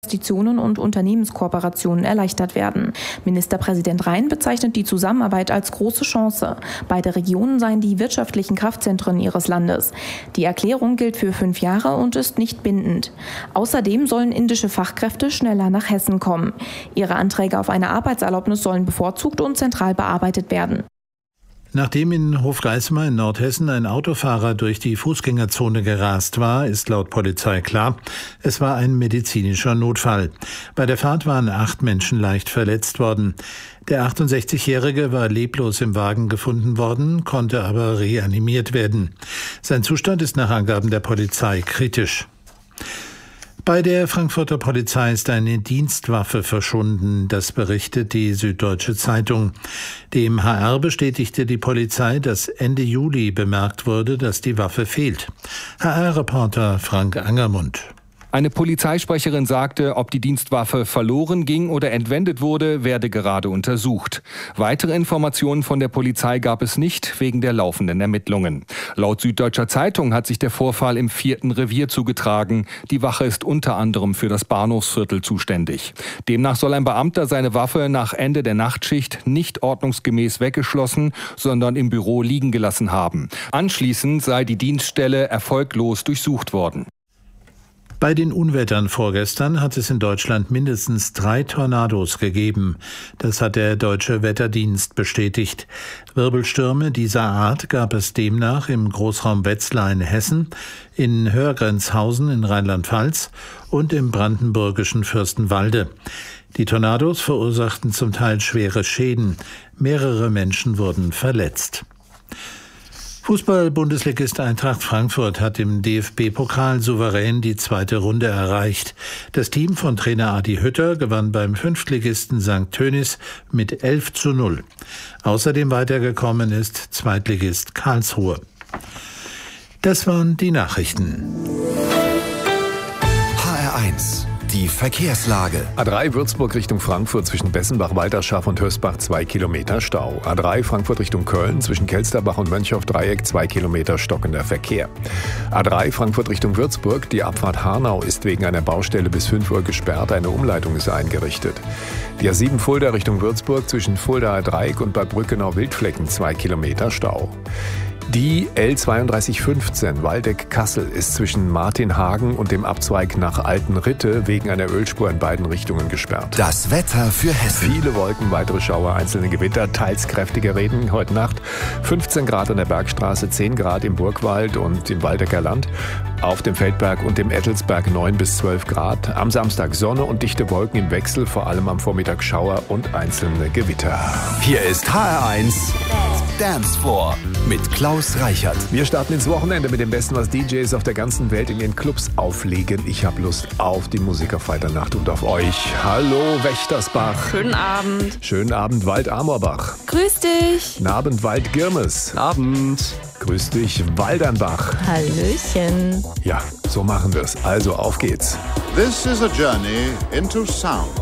Investitionen und Unternehmenskooperationen erleichtert werden. Ministerpräsident Rhein bezeichnet die Zusammenarbeit als große Chance. Beide Regionen seien die wirtschaftlichen Kraftzentren ihres Landes. Die Erklärung gilt für 5 Jahre und ist nicht bindend. Außerdem sollen indische Fachkräfte schneller nach Hessen kommen. Ihre Anträge auf eine Arbeitserlaubnis sollen bevorzugt und zentral bearbeitet werden. Nachdem in Hofgeismar in Nordhessen ein Autofahrer durch die Fußgängerzone gerast war, ist laut Polizei klar, es war ein medizinischer Notfall. Bei der Fahrt waren 8 Menschen leicht verletzt worden. Der 68-Jährige war leblos im Wagen gefunden worden, konnte aber reanimiert werden. Sein Zustand ist nach Angaben der Polizei kritisch. Bei der Frankfurter Polizei ist eine Dienstwaffe verschwunden, das berichtet die Süddeutsche Zeitung. Dem HR bestätigte die Polizei, dass Ende Juli bemerkt wurde, dass die Waffe fehlt. HR-Reporter Frank Angermund. Eine Polizeisprecherin sagte, ob die Dienstwaffe verloren ging oder entwendet wurde, werde gerade untersucht. Weitere Informationen von der Polizei gab es nicht, wegen der laufenden Ermittlungen. Laut Süddeutscher Zeitung hat sich der Vorfall im 4. Revier zugetragen. Die Wache ist unter anderem für das Bahnhofsviertel zuständig. Demnach soll ein Beamter seine Waffe nach Ende der Nachtschicht nicht ordnungsgemäß weggeschlossen, sondern im Büro liegen gelassen haben. Anschließend sei die Dienststelle erfolglos durchsucht worden. Bei den Unwettern vorgestern hat es in Deutschland mindestens 3 Tornados gegeben. Das hat der Deutsche Wetterdienst bestätigt. Wirbelstürme dieser Art gab es demnach im Großraum Wetzlar in Hessen, in Hörgrenzhausen in Rheinland-Pfalz und im brandenburgischen Fürstenwalde. Die Tornados verursachten zum Teil schwere Schäden. Mehrere Menschen wurden verletzt. Fußball-Bundesligist Eintracht Frankfurt hat im DFB-Pokal souverän die 2. Runde erreicht. Das Team von Trainer Adi Hütter gewann beim Fünftligisten St. Tönnies mit 11:0. Außerdem weitergekommen ist Zweitligist Karlsruhe. Das waren die Nachrichten. HR1. Die Verkehrslage. A3 Würzburg Richtung Frankfurt zwischen Bessenbach, Walterschaft und Hösbach 2 Kilometer Stau. A3 Frankfurt Richtung Köln zwischen Kelsterbach und Mönchhoff-Dreieck 2 Kilometer stockender Verkehr. A3 Frankfurt Richtung Würzburg, die Abfahrt Hanau ist wegen einer Baustelle bis 5 Uhr gesperrt, eine Umleitung ist eingerichtet. Die A7 Fulda Richtung Würzburg zwischen Fuldaer Dreieck und Bad Brückenau-Wildflecken 2 Kilometer Stau. Die L3215 Waldeck-Kassel ist zwischen Martinhagen und dem Abzweig nach Altenritte wegen einer Ölspur in beiden Richtungen gesperrt. Das Wetter für Hessen. Viele Wolken, weitere Schauer, einzelne Gewitter, teils kräftige Regen heute Nacht. 15 Grad an der Bergstraße, 10 Grad im Burgwald und im Waldecker Land. Auf dem Feldberg und dem Ettelsberg 9 bis 12 Grad. Am Samstag Sonne und dichte Wolken im Wechsel, vor allem am Vormittag Schauer und einzelne Gewitter. Hier ist HR1 Dance Floor mit Klaus Reichert. Wir starten ins Wochenende mit dem Besten, was DJs auf der ganzen Welt in ihren Clubs auflegen. Ich habe Lust auf die Musik auf Freitagnacht und auf euch. Hallo Wächtersbach. Schönen Abend. Schönen Abend Wald-Amorbach. Grüß dich. Guten Abend Wald-Girmes. Abend. Grüß dich Waldernbach. Hallöchen. Ja, so machen wir es. Also auf geht's. This is a journey into sound.